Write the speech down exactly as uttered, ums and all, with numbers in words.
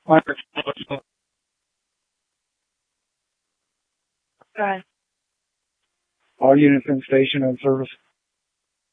Go ahead. All units in station and service.